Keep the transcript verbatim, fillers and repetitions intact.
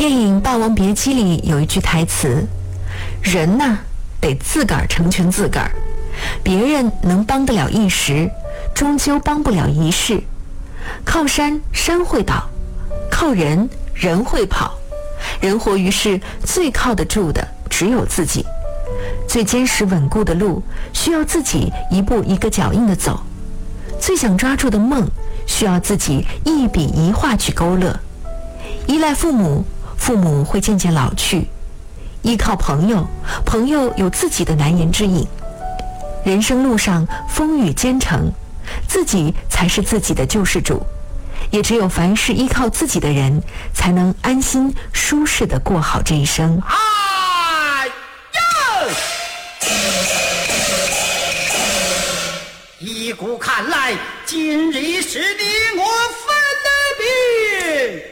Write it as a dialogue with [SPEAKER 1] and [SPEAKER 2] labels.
[SPEAKER 1] 电影《霸王别姬》里有一句台词：人呐，得自个儿成全自个儿，别人能帮得了一时，终究帮不了一世。靠山山会倒，靠人人会跑，人活于世，最靠得住的只有自己。最坚实稳固的路，需要自己一步一个脚印的走；最想抓住的梦，需要自己一笔一画去勾勒。依赖父母，父母会渐渐老去；依靠朋友，朋友有自己的难言之隐。人生路上风雨兼程，自己才是自己的救世主。也只有凡是依靠自己的人，才能安心舒适地过好这一生。
[SPEAKER 2] 哎呦！依古看来，今日是你我